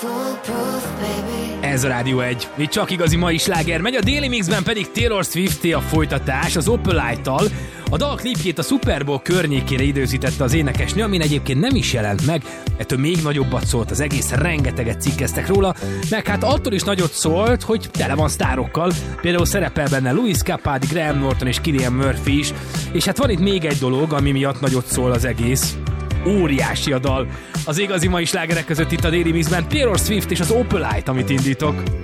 Ez a Rádió 1. Itt csak igazi mai sláger megy, a Daily Mixben pedig Taylor Swift-té a folytatás az Opalite-tal. A dal klipjét a Super Bowl környékére időzítette az énekesnő, amin egyébként nem is jelent meg. Ettől még nagyobbat szólt az egész, rengeteget cikkeztek róla, meg hát attól is nagyot szólt, hogy tele van sztárokkal. Például szerepel benne Louis Capaldi, Graham Norton és Cillian Murphy is. És hát van itt még egy dolog, ami miatt nagyot szól az egész. Óriási a dal. Az igazi mai slágerek között itt a Daily Mixben Taylor Swift és az Opalite, amit indítok.